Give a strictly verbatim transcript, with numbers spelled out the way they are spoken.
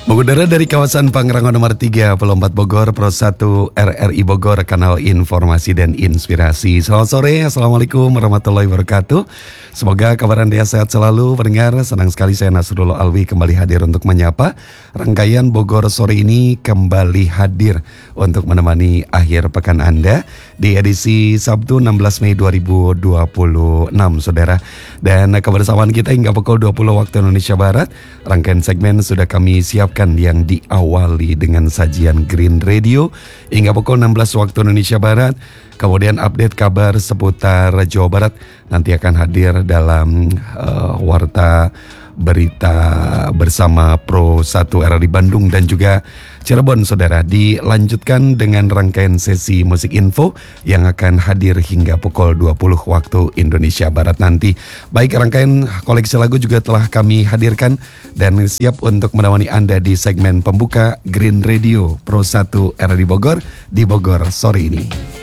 Mengudara dari kawasan Pangrango nomor tiga puluh empat Bogor, Pro satu R R I Bogor, kanal informasi dan inspirasi. Selamat sore, Assalamualaikum warahmatullahi wabarakatuh. Semoga kabar Anda sehat selalu, pendengar. Senang sekali saya Nasrullah Alwi kembali hadir untuk menyapa. Rangkaian Bogor sore ini kembali hadir untuk menemani akhir pekan Anda di edisi Sabtu enam belas Mei dua ribu dua puluh enam, saudara. Dan kebersamaan kita hingga pukul dua puluh waktu Indonesia Barat. Rangkaian segmen sudah kami siapkan yang diawali dengan sajian Green Radio hingga pukul enam belas waktu Indonesia Barat. Kemudian update kabar seputar Jawa Barat nanti akan hadir dalam uh, warta berita bersama Pro satu R R I Bandung dan juga Cirebon, saudara. Dilanjutkan dengan rangkaian sesi musik info yang akan hadir hingga pukul dua puluh waktu Indonesia Barat nanti. Baik, rangkaian koleksi lagu juga telah kami hadirkan dan siap untuk menemani Anda di segmen pembuka Green Radio Pro satu R R I Bogor di Bogor sore ini.